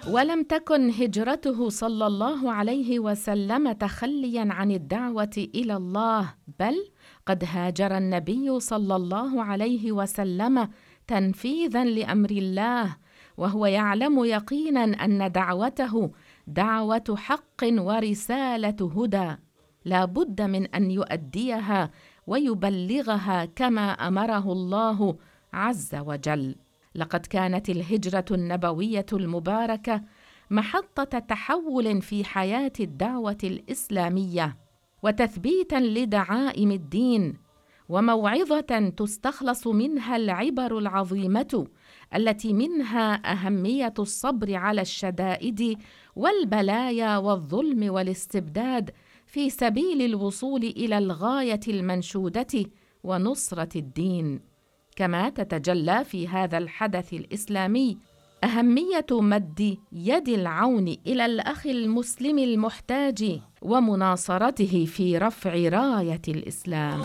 ولم تكن هجرته صلى الله عليه وسلم تخليا عن الدعوة إلى الله، بل قد هاجر النبي صلى الله عليه وسلم تنفيذا لأمر الله، وهو يعلم يقينا أن دعوته دعوة حق ورسالة هدى، لا بد من أن يؤديها ويبلغها كما أمره الله عز وجل. لقد كانت الهجرة النبوية المباركة محطة تحول في حياة الدعوة الإسلامية، وتثبيتا لدعائم الدين، وموعظة تستخلص منها العبر العظيمة التي منها أهمية الصبر على الشدائد والبلايا والظلم والاستبداد في سبيل الوصول إلى الغاية المنشودة ونصرة الدين. كما تتجلى في هذا الحدث الإسلامي أهمية مد يد العون إلى الأخ المسلم المحتاج ومناصرته في رفع راية الإسلام.